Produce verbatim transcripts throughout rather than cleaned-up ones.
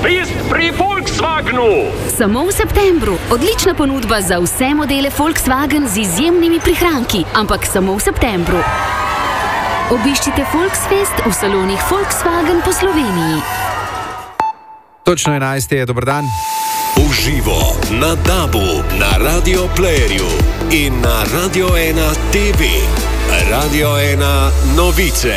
Fest pri Volkswagenu. Samo v septembru. Odlična ponudba za vse modele Volkswagen z izjemnimi prihranki, ampak samo v septembru. Obiščite Volksfest v salonih Volkswagen po Sloveniji. Točno enajst je, dober dan. Uživo na Dabu, na Radio Playerju in na Radio ena T V. Radio ena novice.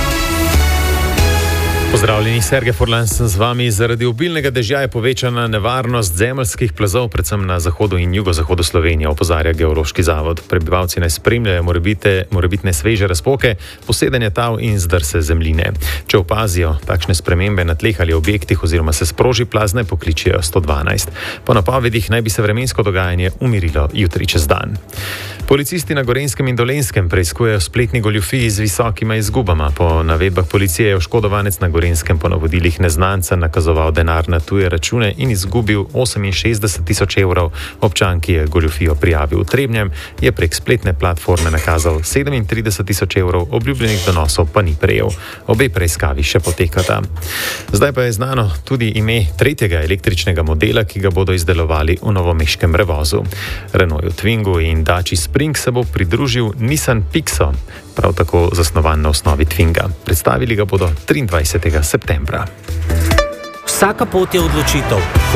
Pozdravljeni, Sergej Furlan sem z vami. Zaradi obilnega dežja je povečana nevarnost zemeljskih plazov, predvsem na zahodu in jugozahodu Slovenije, opozarja Geološki zavod. Prebivalci naj spremljajo morebite, morebitne sveže razpoke, posedanje tal in zdrse zemljine. Če opazijo takšne spremembe na tleh ali objektih oziroma se sproži plaz, naj pokličejo sto dvanajst. Po napovedih naj bi se vremensko dogajanje umirilo jutri čez dan. Policisti na Gorenjskem in Dolenjskem preiskujejo spletni goljufiji z visokima izgubama. Po navedbah policije je oškodovanec na Gorenjskem po navodilih neznanca nakazoval denar na tuje račune in izgubil oseminšestdeset tisoč evrov. Občan, ki je goljufijo prijavil v Trebnjem, je prek spletne platforme nakazal sedemintrideset tisoč evrov, obljubljenih donosov pa ni prejel. Obe preiskavi še potekata. Zdaj pa je znano tudi ime tretjega električnega modela, ki ga bodo izdelovali v novomeškem Revozu. Renaultu Twingu in Daci Spring se bo pridružil Nissan Pixo, prav tako zasnovan na osnovi Twinga. Predstavili ga bodo triindvajsetega septembra. Vsaka pot je odločitev.